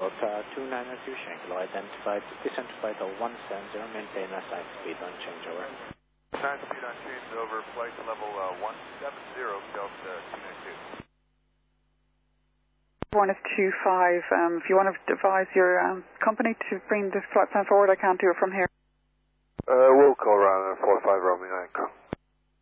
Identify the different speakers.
Speaker 1: Delta 292 Shankill, identified, disidentified to 170, maintain assigned speed on changeover.
Speaker 2: Assigned speed on changeover, flight level 170, Delta 292.
Speaker 3: One is 25. If you want to advise your company to bring this flight plan forward, I can't do it from here.
Speaker 2: We'll call around 45 Romeo Echo.